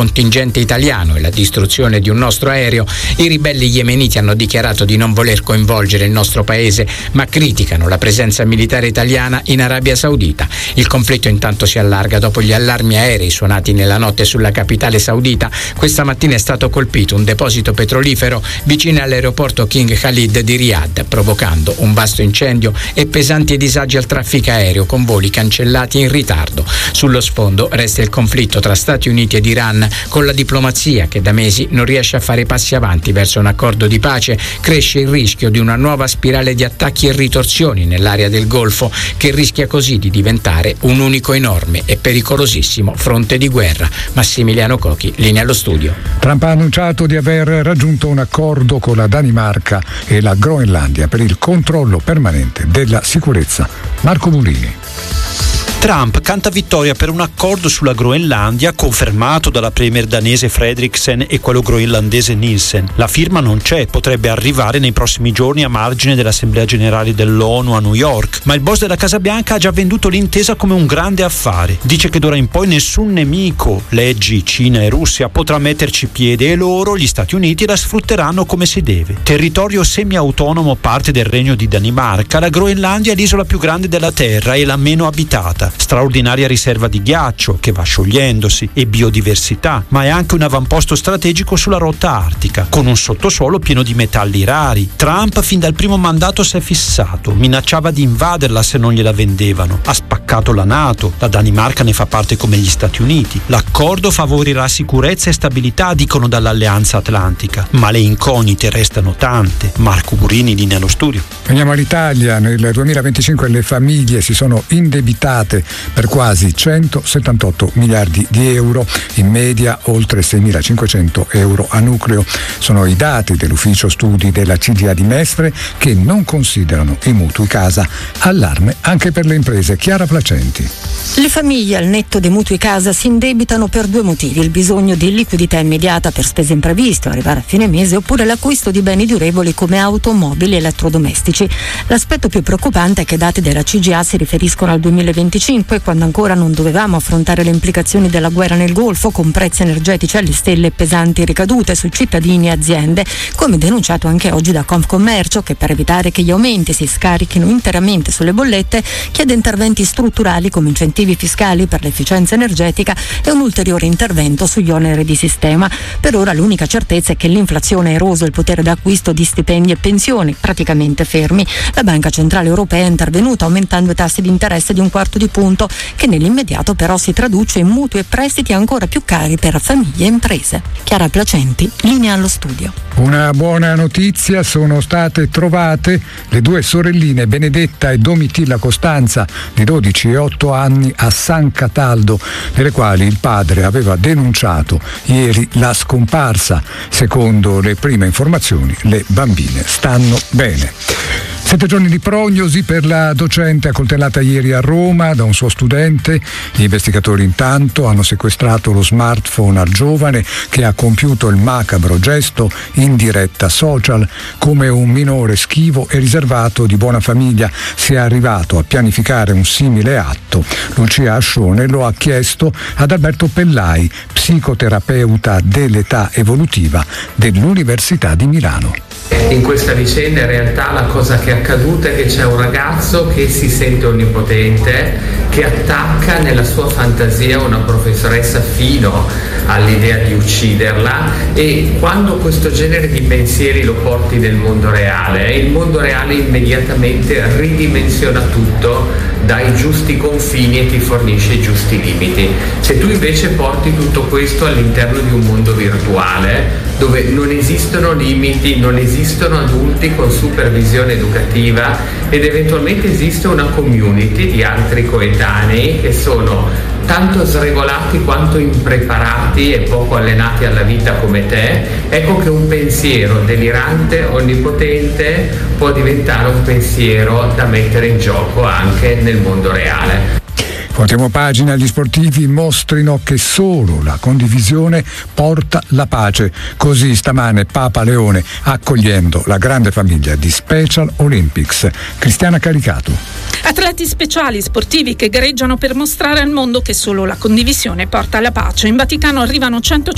contingente italiano e la distruzione di un nostro aereo, i ribelli yemeniti hanno dichiarato di non voler coinvolgere il nostro paese, ma criticano la presenza militare italiana in Arabia Saudita. Il conflitto intanto si allarga dopo gli allarmi aerei suonati nella notte sulla capitale saudita. Questa mattina è stato colpito un deposito petrolifero vicino all'aeroporto King Khalid di Riyadh, provocando un vasto incendio e pesanti disagi al traffico aereo, con voli cancellati in ritardo. Sullo sfondo resta il conflitto tra Stati Uniti ed Iran, con la diplomazia che da mesi non riesce a fare passi avanti verso un accordo di pace. Cresce il rischio di una nuova spirale di attacchi e ritorsioni nell'area del Golfo, che rischia così di diventare un unico enorme e pericolosissimo fronte di guerra. Massimiliano Cochi, linea allo studio. Trump ha annunciato di aver raggiunto un accordo con la Danimarca e la Groenlandia per il controllo permanente della sicurezza. Marco Mulini. Trump canta vittoria per un accordo sulla Groenlandia confermato dalla premier danese Frederiksen e quello groenlandese Nielsen. La firma non c'è, potrebbe arrivare nei prossimi giorni a margine dell'Assemblea Generale dell'ONU a New York, ma il boss della Casa Bianca ha già venduto l'intesa come un grande affare. Dice che d'ora in poi nessun nemico, leggi, Cina e Russia, potrà metterci piede e loro, gli Stati Uniti, la sfrutteranno come si deve. Territorio semi-autonomo parte del Regno di Danimarca, la Groenlandia è l'isola più grande della Terra e la meno abitata. Straordinaria riserva di ghiaccio che va sciogliendosi e biodiversità, ma è anche un avamposto strategico sulla rotta artica, con un sottosuolo pieno di metalli rari. Trump fin dal primo mandato si è fissato, minacciava di invaderla se non gliela vendevano, ha spaccato la NATO, la Danimarca ne fa parte come gli Stati Uniti. L'accordo favorirà sicurezza e stabilità, dicono dall'Alleanza Atlantica, ma le incognite restano tante. Marco Burini, linea allo studio. Veniamo all'Italia. Nel 2025 le famiglie si sono indebitate per quasi 178 miliardi di euro, in media oltre 6.500 euro a nucleo. Sono i dati dell'ufficio studi della CGIA di Mestre, che non considerano i mutui casa. Allarme anche per le imprese. Chiara Placenti. Le famiglie al netto dei mutui casa si indebitano per due motivi: il bisogno di liquidità immediata per spese impreviste o arrivare a fine mese, oppure l'acquisto di beni durevoli come automobili e elettrodomestici. L'aspetto più preoccupante è che i dati della CGIA si riferiscono al 2025, quando ancora non dovevamo affrontare le implicazioni della guerra nel Golfo, con prezzi energetici alle stelle e pesanti ricadute su cittadini e aziende, come denunciato anche oggi da Confcommercio, che per evitare che gli aumenti si scarichino interamente sulle bollette chiede interventi strutturali come incentivi fiscali per l'efficienza energetica e un ulteriore intervento sugli oneri di sistema. Per ora l'unica certezza è che l'inflazione ha eroso il potere d'acquisto di stipendi e pensioni, praticamente fermi. La Banca Centrale Europea è intervenuta aumentando i tassi di interesse di un quarto di punto, che nell'immediato però si traduce in mutui e prestiti ancora più cari per famiglie e imprese. Chiara Placenti, linea allo studio. Una buona notizia: sono state trovate le due sorelline Benedetta e Domitilla Costanza, di 12 e 8 anni, a San Cataldo, delle quali il padre aveva denunciato ieri la scomparsa. Secondo le prime informazioni, le bambine stanno bene. 7 giorni di prognosi per la docente accoltellata ieri a Roma da un suo studente. Gli investigatori intanto hanno sequestrato lo smartphone al giovane, che ha compiuto il macabro gesto in diretta social. Come un minore schivo e riservato di buona famiglia si è arrivato a pianificare un simile atto. Lucia Ascione lo ha chiesto ad Alberto Pellai, psicoterapeuta dell'età evolutiva dell'Università di Milano. In questa vicenda in realtà la cosa che è accaduta è che c'è un ragazzo che si sente onnipotente, che attacca nella sua fantasia una professoressa fino all'idea di ucciderla, e quando questo genere di pensieri lo porti nel mondo reale, il mondo reale immediatamente ridimensiona tutto, dai giusti confini e ti fornisce i giusti limiti. Se tu invece porti tutto questo all'interno di un mondo virtuale dove non esistono limiti, non esistono adulti con supervisione educativa ed eventualmente esiste una community di altri coetanei che sono tanto sregolati quanto impreparati e poco allenati alla vita come te, ecco che un pensiero delirante, onnipotente può diventare un pensiero da mettere in gioco anche nel mondo reale. Voltiamo pagina. Gli sportivi mostrino che solo la condivisione porta la pace. Così stamane Papa Leone accogliendo la grande famiglia di Special Olympics. Cristiana Caricato. Atleti speciali sportivi che gareggiano per mostrare al mondo che solo la condivisione porta alla pace. In Vaticano arrivano 100